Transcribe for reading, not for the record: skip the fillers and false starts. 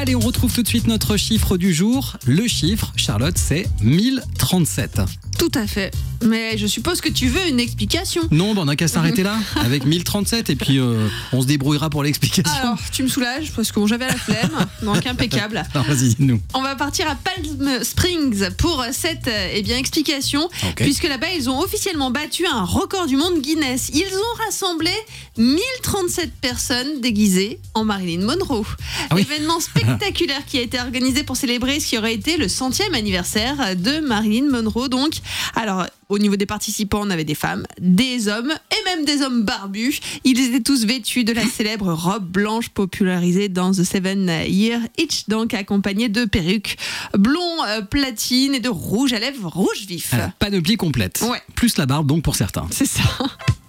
Allez, on retrouve tout de suite notre chiffre du jour. Le chiffre, Charlotte, c'est 1037. Tout à fait. Mais je suppose que tu veux une explication. Non, on n'a qu'à s'arrêter là, avec 1037, et puis on se débrouillera pour l'explication. Alors, tu me soulages, parce que j'avais la flemme. Donc, impeccable. Alors, vas-y, dis-nous. On va partir à Palm Springs pour cette explication. Okay. Puisque là-bas, ils ont officiellement battu un record du monde Guinness. Ils ont rassemblé 1037 personnes déguisées en Marilyn Monroe. Ah oui. Événement spectaculaire qui a été organisé pour célébrer ce qui aurait été le 100e anniversaire de Marilyn Monroe. Donc, alors, au niveau des participants, on avait des femmes, des hommes et même des hommes barbus. Ils étaient tous vêtus de la célèbre robe blanche popularisée dans The 7 Year Itch, donc accompagnée de perruques blond platine et de rouge à lèvres rouge vif. Alors, panoplie complète. Ouais. Plus la barbe, donc, pour certains. C'est ça.